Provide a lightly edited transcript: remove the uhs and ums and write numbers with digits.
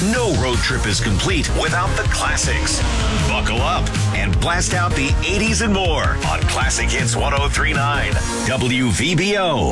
No road trip is complete without the classics. Buckle up and blast out the 80s and more on Classic Hits 103.9 WVBO.